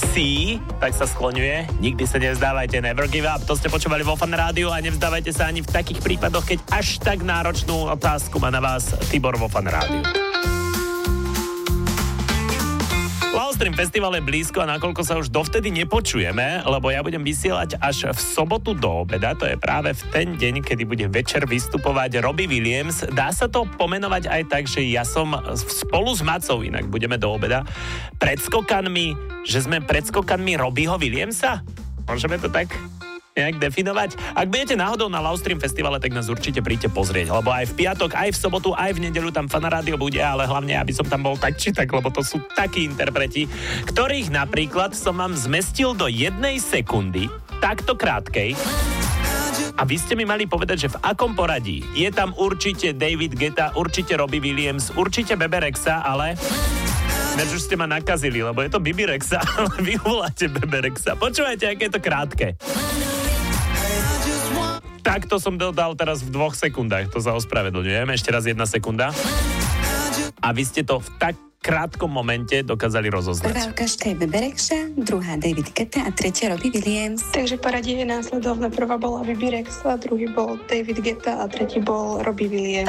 Si, tak sa skloňuje. Nikdy sa nevzdávajte, never give up. To ste počúvali vo Fan Rádiu a nevzdávajte sa ani v takých prípadoch, keď až tak náročnú otázku má na vás Tibor vo Fan Rádiu. Stream Festival je blízko a nakoľko sa už dovtedy nepočujeme, lebo ja budem vysielať až v sobotu do obeda, to je práve v ten deň, kedy bude večer vystupovať Robbie Williams. Dá sa to pomenovať aj tak, že ja som spolu s Macou, inak budeme do obeda, že sme predskokanmi Robbieho Williamsa? Môžeme to tak nejak definovať? Ak budete náhodou na Love Stream Festivale, tak nás určite príďte pozrieť, lebo aj v piatok, aj v sobotu, aj v nedeľu tam Fan Rádio bude, ale hlavne, aby som tam bol tak či tak, lebo to sú takí interpreti, ktorých napríklad som vám zmestil do 1 sekundy, takto krátkej, a vy ste mi mali povedať, že v akom poradí. Je tam určite David Guetta, určite Robbie Williams, určite Bebe Rexha, ale... Než už ste ma nakazili, lebo je to Bibi Rexa, ale vy voláte Bebe Rexha. Počúvajte, aké je to krátke. Takto som dal teraz v 2 sekundách, to sa ospravedlňujem. Ešte raz 1 sekunda. A vy ste to v tak krátkom momente dokázali rozoznať. Prvá ukážka je Bebe Rexha, druhá David Guetta a tretia Robbie Williams. Takže poradie je následovné. Prvá bola Bibi Rexa, druhý bol David Guetta a tretí bol Robbie Williams.